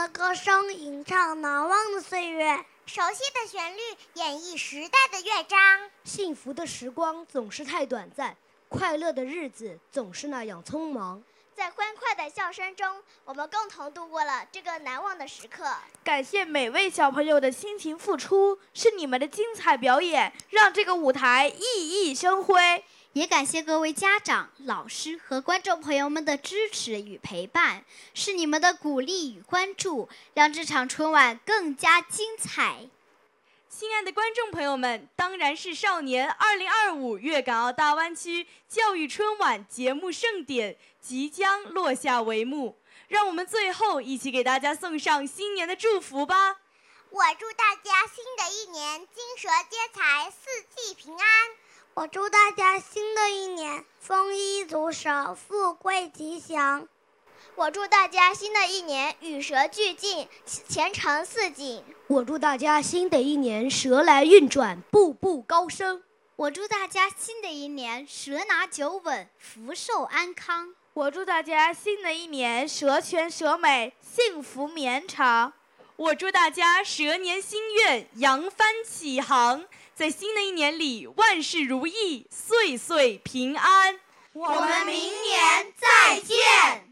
的歌声吟唱难忘的岁月， 熟悉的旋律演绎时代的乐章。 幸福的时光总是太短暂，快乐的日子总是那样匆忙。 在欢快的笑声中，我们共同度过了这个难忘的时刻。 感谢每位小朋友的辛勤付出，是你们的精彩表演让这个舞台熠熠生辉。 也感谢各位家长、老师和观众朋友们的支持与陪伴，是你们的鼓励与关注，让这场春晚更加精彩。 亲爱的观众朋友们，当然是少年2025粤港澳大湾区教育春晚节目盛典即将落下帷幕，让我们最后一起给大家送上新年的祝福吧。 我祝大家新的一年金蛇接财，四季平安。 我祝大家新的一年丰衣足食，富贵吉祥。 我祝大家新的一年与蛇俱进，前程似锦。 我祝大家新的一年蛇来运转，步步高升。 我祝大家新的一年蛇拿酒稳，福寿安康。 我祝大家新的一年蛇全蛇美，幸福绵长。我祝大家蛇年新愿，扬帆起航，在新的一年里万事如意，岁岁平安。 我们明年再见。